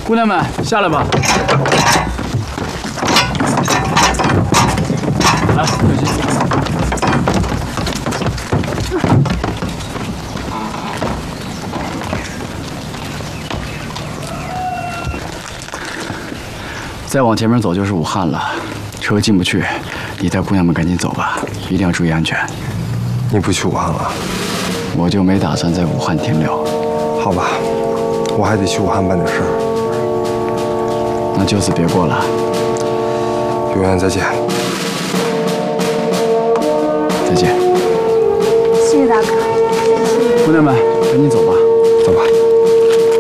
姑娘们，下来吧。来，小心。再往前面走就是武汉了，车进不去。你带姑娘们赶紧走吧，一定要注意安全。 你不去武汉了？ 我就没打算在武汉停留。 好吧，我还得去武汉办点事儿。 那就此别过了。 永远再见。 再见。 谢谢大哥。 姑娘们，赶紧走吧。 走吧。